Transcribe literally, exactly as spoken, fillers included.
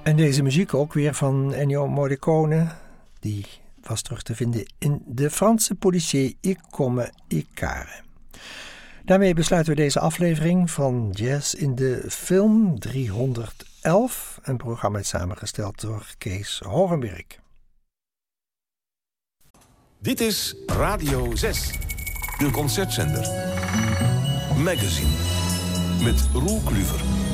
En deze muziek ook weer van Ennio Morricone. Die was terug te vinden in de Franse policier I Come I Care. Daarmee besluiten we deze aflevering van Jazz in de Film driehonderdelf. Een programma is samengesteld door Kees Hogenberg. Dit is Radio zes, de concertzender. Magazine met Roel Kluver.